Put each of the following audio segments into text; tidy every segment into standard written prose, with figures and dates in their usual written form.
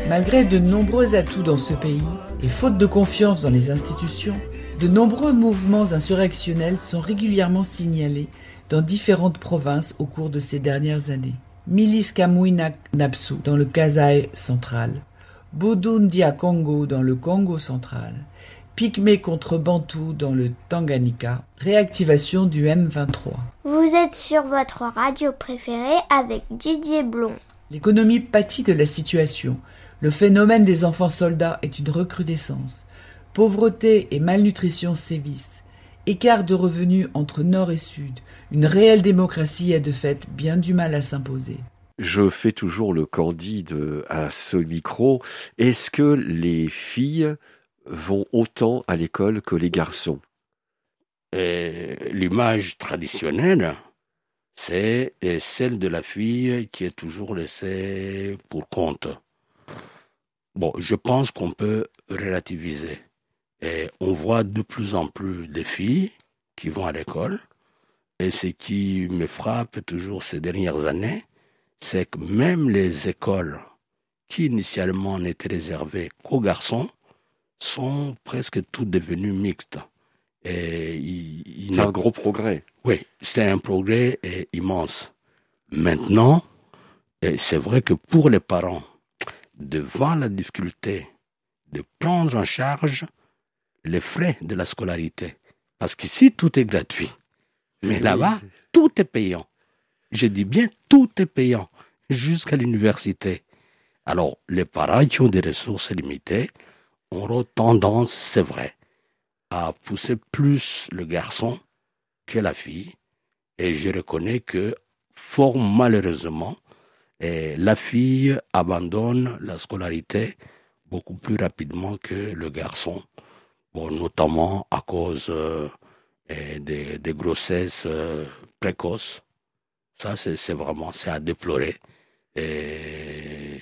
Malgré de nombreux atouts dans ce pays, et faute de confiance dans les institutions, de nombreux mouvements insurrectionnels sont régulièrement signalés dans différentes provinces au cours de ces dernières années. Milice Kamwina Napsu dans le Kasai central, Budundia Congo dans le Congo central, Pygmée contre Bantou dans le Tanganyika, réactivation du M23. Vous êtes sur votre radio préférée avec Didier Blond. L'économie pâtit de la situation. Le phénomène des enfants soldats est une recrudescence. Pauvreté et malnutrition sévissent. Écart de revenus entre nord et sud. Une réelle démocratie a de fait bien du mal à s'imposer. Je fais toujours le candide à ce micro. Est-ce que les filles vont autant à l'école que les garçons? L'image traditionnelle, c'est celle de la fille qui est toujours laissée pour compte. Bon, je pense qu'on peut relativiser. Et on voit de plus en plus de filles qui vont à l'école. Et ce qui me frappe toujours ces dernières années, c'est que même les écoles qui initialement n'étaient réservées qu'aux garçons sont presque toutes devenues mixtes. Et c'est un gros progrès. Oui, c'est un progrès immense. Maintenant, c'est vrai que pour les parents, devant la difficulté de prendre en charge les frais de la scolarité, parce qu'ici, tout est gratuit. Mais là-bas, tout est payant. Je dis bien, tout est payant, jusqu'à l'université. Alors, les parents qui ont des ressources limitées auront tendance, c'est vrai, à pousser plus le garçon que la fille. Et je reconnais que, fort malheureusement, la fille abandonne la scolarité beaucoup plus rapidement que le garçon. Bon, notamment à cause des grossesses précoces. Ça, c'est vraiment à déplorer. Et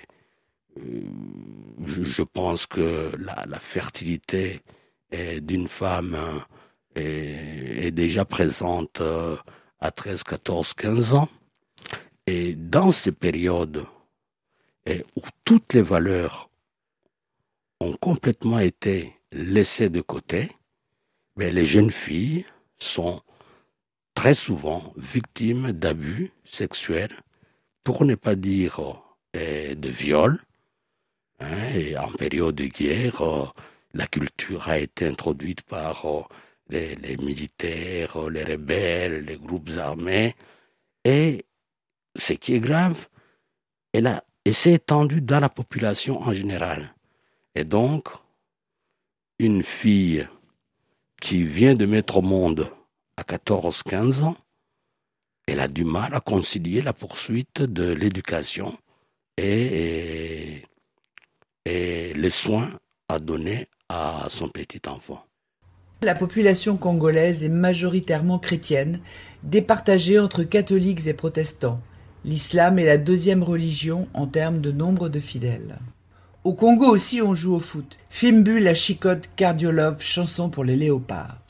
je pense que la fertilité d'une femme est déjà présente à 13, 14, 15 ans. Et dans ces périodes où toutes les valeurs ont complètement été laissées de côté, mais les jeunes filles sont très souvent victimes d'abus sexuels, pour ne pas dire de viols. Et en période de guerre, la culture a été introduite par les militaires, les rebelles, les groupes armés. Et ce qui est grave, elle s'est étendue dans la population en général. Et donc, une fille qui vient de mettre au monde à 14-15 ans, elle a du mal à concilier la poursuite de l'éducation et les soins à donner à son petit enfant. La population congolaise est majoritairement chrétienne, départagée entre catholiques et protestants. L'islam est la deuxième religion en termes de nombre de fidèles. Au Congo aussi, on joue au foot. Fimbu, la chicotte, Cardiolove, chanson pour les léopards.